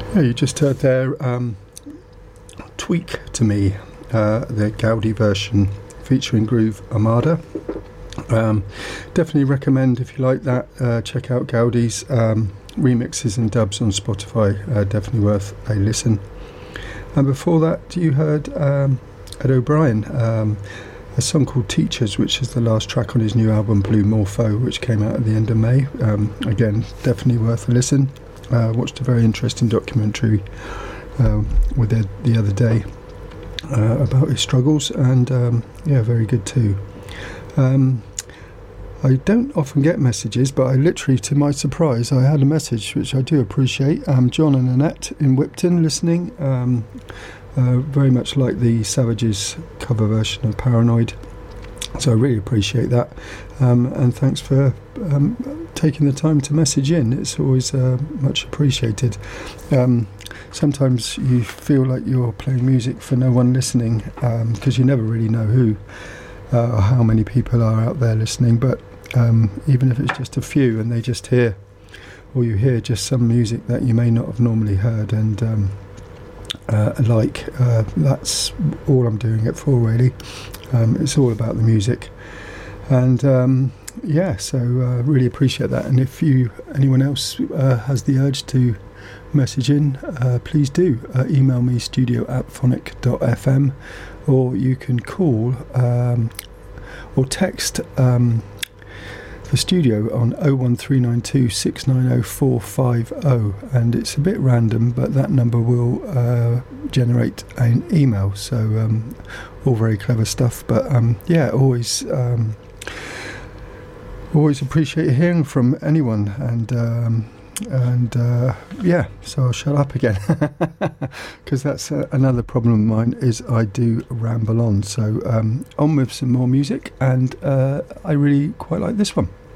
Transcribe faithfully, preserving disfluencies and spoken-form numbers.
Yeah, you just heard there um, Tweak to Me, uh, the Gaudi version featuring Groove Armada. Um, definitely recommend, if you like that, uh, check out Gaudi's um, remixes and dubs on Spotify. Uh, definitely worth a listen. And before that, you heard um, Ed O'Brien, um, a song called Teachers, which is the last track on his new album Blue Morpho, which came out at the end of May. Um, again, definitely worth a listen. Uh, watched a very interesting documentary uh, with Ed the other day uh, about his struggles, and um, yeah, very good too. Um, I don't often get messages, but I literally, to my surprise, I had a message which I do appreciate. Um, John and Annette in Whipton listening, um, uh, very much like the Savages cover version of Paranoid. So I really appreciate that, um, and thanks for um, taking the time to message in. It's always uh, much appreciated. Um, sometimes you feel like you're playing music for no one listening, because um, you never really know who uh, or how many people are out there listening. But um, even if it's just a few, and they just hear, or you hear just some music that you may not have normally heard, and um, uh, like uh, that's all I'm doing it for, really. Um, it's all about the music, and um, yeah, so uh, really appreciate that. And if you anyone else uh, has the urge to message in, uh, please do uh, email me studio at phonic dot f m, or you can call um, or text um, the studio on oh one three nine two six nine oh four five oh, and it's a bit random, but that number will uh, generate an email. So um, all very clever stuff, but um, yeah, always um, always appreciate hearing from anyone, and um, and uh, yeah, so I'll shut up again, because that's uh, another problem of mine, is I do ramble on. So um, on with some more music, and uh, I really quite like this one.